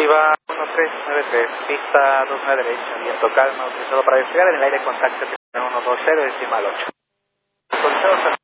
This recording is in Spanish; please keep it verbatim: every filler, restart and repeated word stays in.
Viva uno tres nueve tres, pista dos nueve derecha, viento calma, utilizado para despegar en el aire contacto uno dos cero decimal ocho. Autorizado